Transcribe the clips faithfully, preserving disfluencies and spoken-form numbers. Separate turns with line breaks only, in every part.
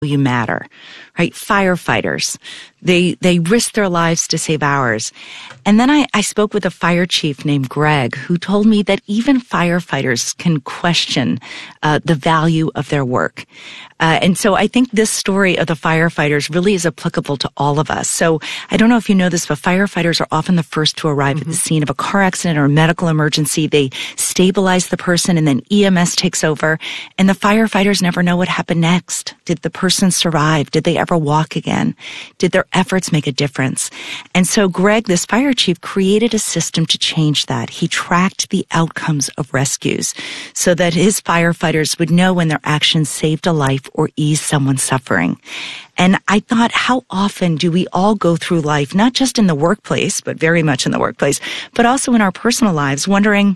you matter, right? Firefighters, they they risk their lives to save ours. And then I, I spoke with a fire chief named Greg, who told me that even firefighters can question uh, the value of their work. Uh, and so I think this story of the firefighters really is applicable to all of us. So I don't know if you know this, but firefighters are often the first to arrive mm-hmm. at the scene of a car accident or a medical emergency. They stabilize the person, and then E M S takes over. And the firefighters never know what happened next. Did the person survive? Did they ever walk again? Did their efforts make a difference? And so Greg, this fire chief, created a system to change that. He tracked the outcomes of rescues so that his firefighters would know when their actions saved a life or eased someone's suffering. And I thought, how often do we all go through life, not just in the workplace, but very much in the workplace, but also in our personal lives, wondering,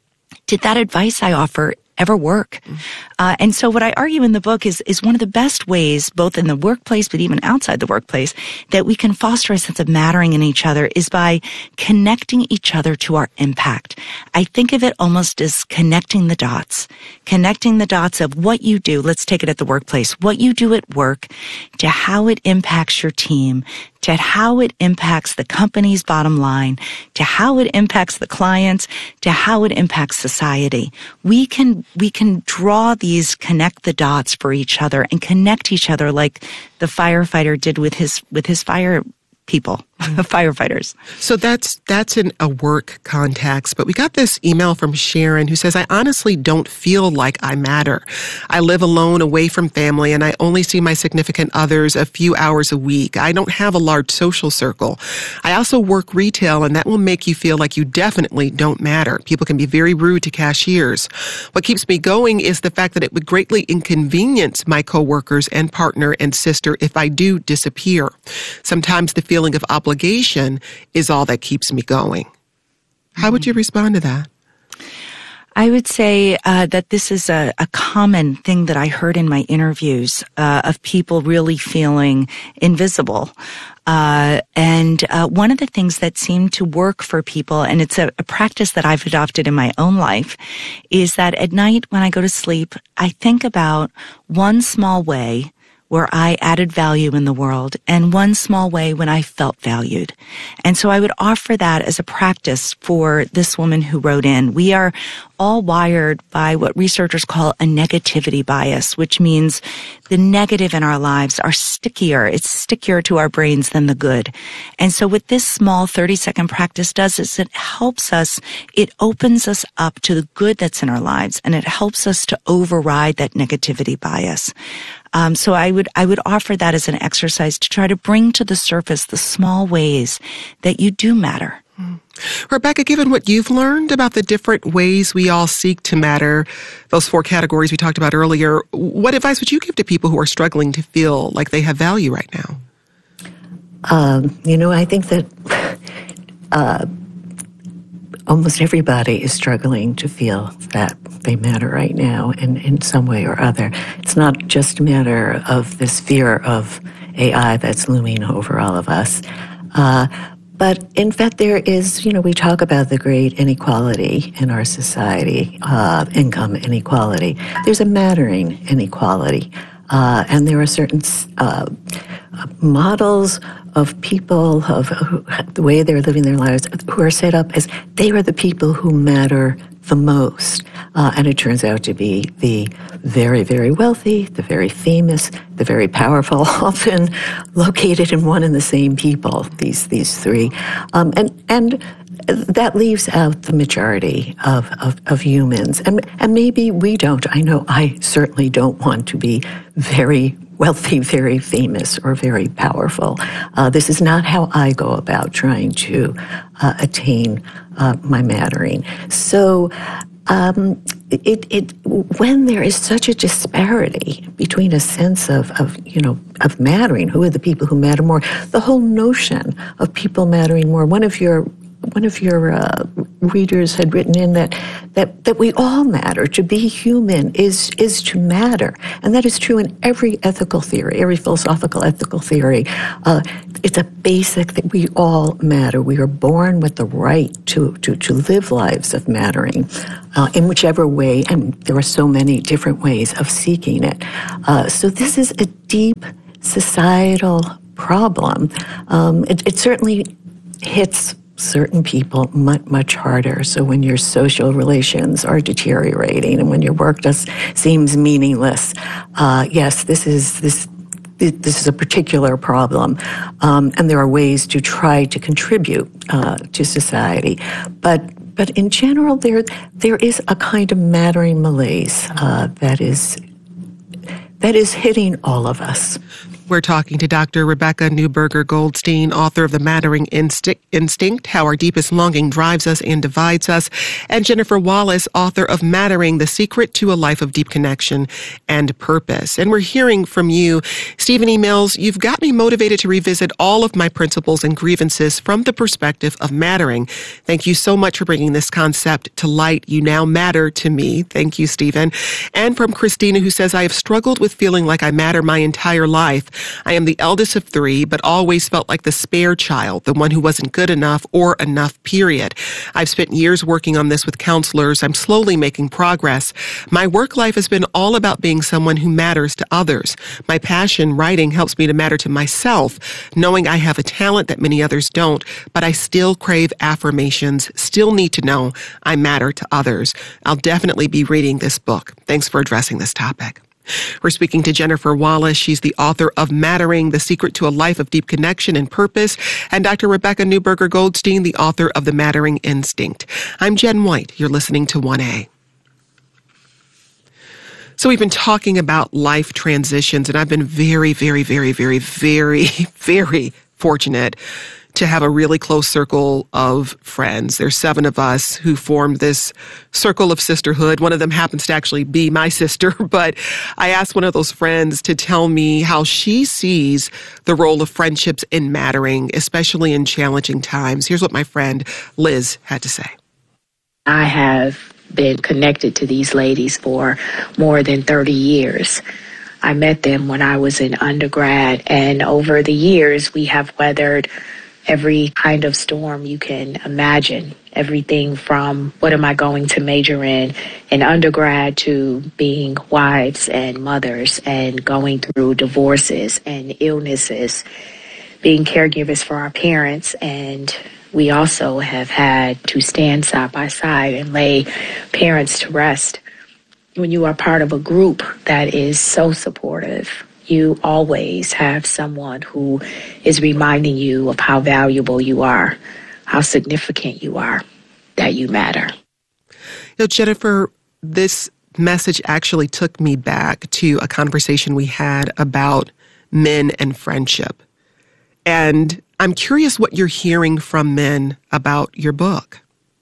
did that advice I offer ever work? Mm-hmm. Uh, and so what I argue in the book is, is one of the best ways, both in the workplace, but even outside the workplace, that we can foster a sense of mattering in each other is by connecting each other to our impact. I think of it almost as connecting the dots, connecting the dots of what you do. Let's take it at the workplace, what you do at work to how it impacts your team, to how it impacts the company's bottom line, to how it impacts the clients, to how it impacts society. We can, we can draw these, connect the dots for each other and connect each other like the firefighter did with his, with his fire people, firefighters.
So that's that's in a work context. But we got this email from Sharon who says, I honestly don't feel like I matter. I live alone, away from family, and I only see my significant others a few hours a week. I don't have a large social circle. I also work retail, and that will make you feel like you definitely don't matter. People can be very rude to cashiers. What keeps me going is the fact that it would greatly inconvenience my coworkers and partner and sister if I do disappear. Sometimes the feeling of obligation is all that keeps me going. How would you respond to that?
I would say uh, that this is a, a common thing that I heard in my interviews uh, of people really feeling invisible. Uh, and uh, one of the things that seemed to work for people, and it's a, a practice that I've adopted in my own life, is that at night when I go to sleep, I think about one small way where I added value in the world and one small way when I felt valued. And so I would offer that as a practice for this woman who wrote in. We are all wired by what researchers call a negativity bias, which means the negative in our lives are stickier. It's stickier to our brains than the good. And so what this small thirty-second practice does is it helps us, it opens us up to the good that's in our lives, and it helps us to override that negativity bias. Um, so I would I would offer that as an exercise to try to bring to the surface the small ways that you do matter.
Mm. Rebecca, given what you've learned about the different ways we all seek to matter, those four categories we talked about earlier, what advice would you give to people who are struggling to feel like they have value right now?
Um, you know, I think that uh, almost everybody is struggling to feel that they matter right now in, in some way or other. It's not just a matter of this fear of A I that's looming over all of us. Uh, but in fact, there is, you know, we talk about the great inequality in our society, uh, income inequality. There's a mattering inequality. Uh, and there are certain uh, models of people, of who, the way they're living their lives, who are set up as they are the people who matter the most. Uh, and it turns out to be the very, very wealthy, the very famous, the very powerful, often located in one and the same people, these these three. Um, and and that leaves out the majority of, of, of humans. And, and maybe we don't. I know I certainly don't want to be very wealthy, very famous, or very powerful. Uh, this is not how I go about trying to uh, attain uh, my mattering. So um, it, it, when there is such a disparity between a sense of, of, you know, of mattering, who are the people who matter more, the whole notion of people mattering more, one of your one of your uh, readers had written in that, that that we all matter. To be human is is to matter, and that is true in every ethical theory, every philosophical ethical theory. Uh, it's a basic that we all matter. We are born with the right to to, to live lives of mattering, uh, in whichever way, and there are so many different ways of seeking it. Uh, so this is a deep societal problem. Um, it, it certainly hits certain people much, much harder. So when your social relations are deteriorating and when your work just seems meaningless, uh, yes, this is this this is a particular problem, um, and there are ways to try to contribute uh, to society. But but in general, there there is a kind of mattering malaise uh, that is that is hitting all of us.
We're talking to Doctor Rebecca Neuberger Goldstein, author of The Mattering Instinct, How Our Deepest Longing Drives Us and Divides Us, and Jennifer Wallace, author of Mattering, The Secret to a Life of Deep Connection and Purpose. And we're hearing from you. Stephen emails, you've got me motivated to revisit all of my principles and grievances from the perspective of mattering. Thank you so much for bringing this concept to light. You now matter to me. Thank you, Stephen. And from Christina, who says, I have struggled with feeling like I matter my entire life. I am the eldest of three, but always felt like the spare child, the one who wasn't good enough or enough, period. I've spent years working on this with counselors. I'm slowly making progress. My work life has been all about being someone who matters to others. My passion, writing, helps me to matter to myself, knowing I have a talent that many others don't, but I still crave affirmations, still need to know I matter to others. I'll definitely be reading this book. Thanks for addressing this topic. We're speaking to Jennifer Wallace. She's the author of Mattering, The Secret to a Life of Deep Connection and Purpose, and Doctor Rebecca Neuberger Goldstein, the author of The Mattering Instinct. I'm Jen White. You're listening to one A. So we've been talking about life transitions, and I've been very, very, very, very, very, very fortunate to have a really close circle of friends. There's seven of us who formed this circle of sisterhood. One of them happens to actually be my sister, but I asked one of those friends to tell me how she sees the role of friendships in mattering, especially in challenging times. Here's what my friend Liz had to say.
I have been connected to these ladies for more than thirty years. I met them when I was in undergrad, and over the years we have weathered every kind of storm you can imagine. Everything from what am I going to major in in undergrad to being wives and mothers and going through divorces and illnesses, being caregivers for our parents. And we also have had to stand side by side and lay parents to rest. When you are part of a group that is so supportive, you always have someone who is reminding you of how valuable you are, how significant you are, that you matter.
You know, Jennifer, this message actually took me back to a conversation we had about men and friendship. And I'm curious what you're hearing from men about your book.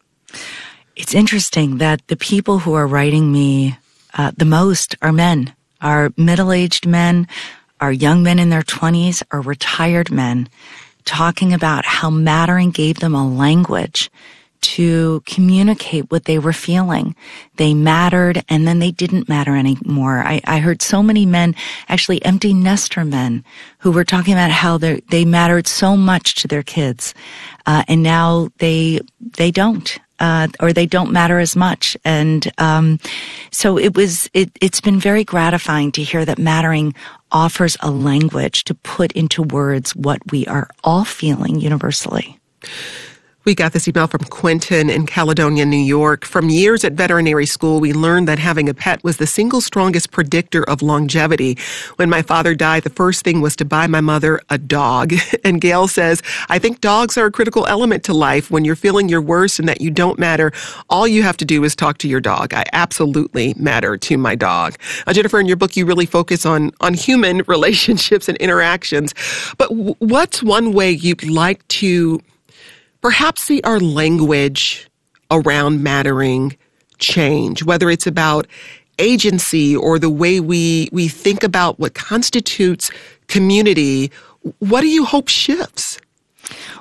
It's interesting that the people who are writing me uh, the most are men. Are middle-aged men, are young men in their twenties, are retired men, talking about how mattering gave them a language to communicate what they were feeling. They mattered, and then they didn't matter anymore. I, I heard so many men, actually empty nester men, who were talking about how they mattered so much to their kids, uh, and now they they don't. Uh, or they don't matter as much. And um, so it was. It, it's been very gratifying to hear that mattering offers a language to put into words what we are all feeling universally.
We got this email from Quentin in Caledonia, New York. From years at veterinary school, we learned that having a pet was the single strongest predictor of longevity. When my father died, the first thing was to buy my mother a dog. And Gail says, I think dogs are a critical element to life. When you're feeling your worst and that you don't matter, all you have to do is talk to your dog. I absolutely matter to my dog. Uh, Jennifer, in your book, you really focus on, on human relationships and interactions. But w- what's one way you'd like to perhaps see our language around mattering change, whether it's about agency or the way we, we think about what constitutes community? What do you hope shifts?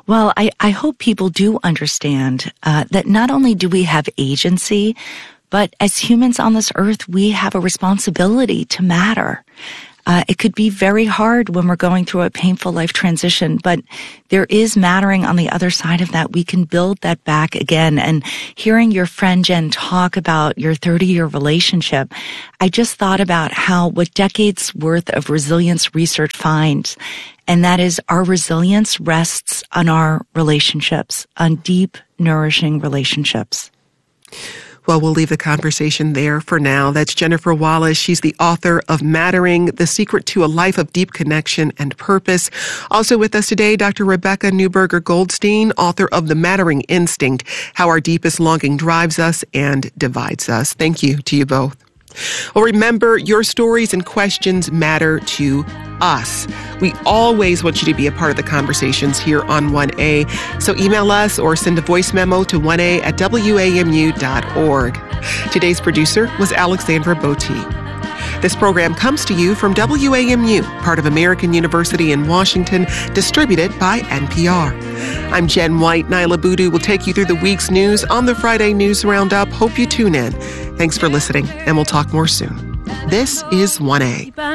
Well, I, I hope people do understand uh, that not only do we have agency, but as humans on this earth, we have a responsibility to matter. Uh, it could be very hard when we're going through a painful life transition, but there is mattering on the other side of that. We can build that back again. And hearing your friend Jen talk about your thirty-year relationship, I just thought about how what decades worth of resilience research finds, and that is our resilience rests on our relationships, on deep, nourishing relationships.
Well, we'll leave the conversation there for now. That's Jennifer Wallace. She's the author of Mattering, The Secret to a Life of Deep Connection and Purpose. Also with us today, Doctor Rebecca Neuberger Goldstein, author of The Mattering Instinct, How Our Deepest Longing Drives Us and Divides Us. Thank you to you both. Well, remember, your stories and questions matter to us. We always want you to be a part of the conversations here on one A. So email us or send a voice memo to one A at W A M U dot org. Today's producer was Alexandra Botti. This program comes to you from W A M U, part of American University in Washington, distributed by N P R. I'm Jen White. Nyla Boodoo will take you through the week's news on the Friday News Roundup. Hope you tune in. Thanks for listening, and we'll talk more soon. This is one A.